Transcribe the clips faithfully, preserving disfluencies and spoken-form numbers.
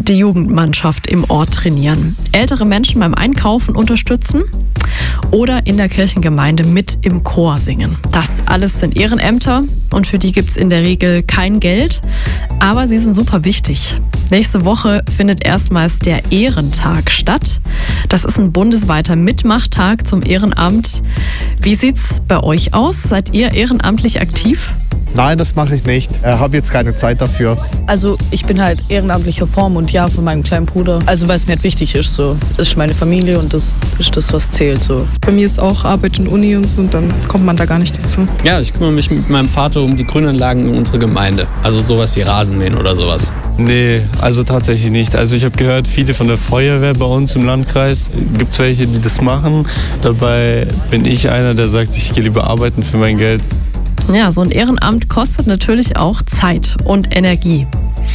die Jugendmannschaft im Ort trainieren, ältere Menschen beim Einkaufen unterstützen oder in der Kirchengemeinde mit im Chor singen. Das alles sind Ehrenämter und für die gibt es in der Regel kein Geld, aber sie sind super wichtig. Nächste Woche findet erstmals der Ehrentag statt. Das ist ein bundesweiter Mitmachtag zum Ehrenamt. Wie sieht's bei euch aus? Seid ihr ehrenamtlich aktiv? Nein, das mache ich nicht. Ich habe jetzt keine Zeit dafür. Also ich bin halt ehrenamtlicher Form und ja, von meinem kleinen Bruder. Also weil es mir halt wichtig ist, so. Das ist meine Familie und das ist das, was zählt, so. Bei mir ist auch Arbeit und Uni und so und dann kommt man da gar nicht dazu. Ja, ich kümmere mich mit meinem Vater um die Grünanlagen in unserer Gemeinde. Also sowas wie Rasenmähen oder sowas. Nee, also tatsächlich nicht. Also ich habe gehört, viele von der Feuerwehr bei uns im Landkreis, gibt es welche, die das machen. Dabei bin ich einer, der sagt, ich gehe lieber arbeiten für mein Geld. Ja, so ein Ehrenamt kostet natürlich auch Zeit und Energie.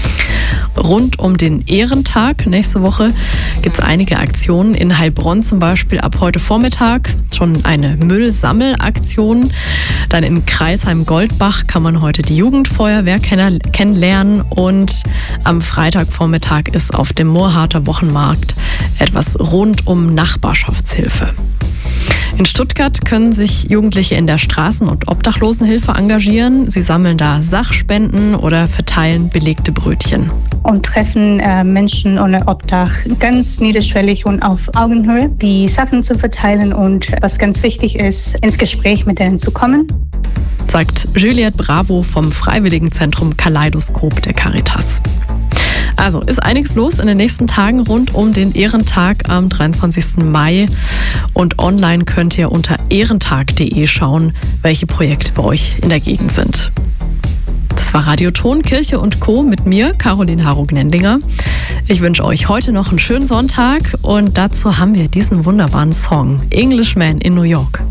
Rund um den Ehrentag nächste Woche gibt es einige Aktionen. In Heilbronn zum Beispiel ab heute Vormittag schon eine Müllsammelaktion. Dann in Kreisheim-Goldbach kann man heute die Jugendfeuerwehr kennenlernen. Und am Freitagvormittag ist auf dem Moorharter Wochenmarkt etwas rund um Nachbarschaftshilfe. In Stuttgart können sich Jugendliche in der Straßen- und Obdachlosenhilfe engagieren. Sie sammeln da Sachspenden oder verteilen belegte Brötchen. Und treffen äh, Menschen ohne Obdach ganz niederschwellig und auf Augenhöhe, die Sachen zu verteilen und, was ganz wichtig ist, ins Gespräch mit denen zu kommen. Sagt Juliette Bravo vom Freiwilligenzentrum Kaleidoskop der Caritas. Also ist einiges los in den nächsten Tagen rund um den Ehrentag am dreiundzwanzigsten Mai. Und online könnt ihr unter ehrentag punkt de schauen, welche Projekte bei euch in der Gegend sind. Das war Radio Ton, Kirche und Co. mit mir, Caroline Harro-Gnendinger. Ich wünsche euch heute noch einen schönen Sonntag und dazu haben wir diesen wunderbaren Song, Englishman in New York.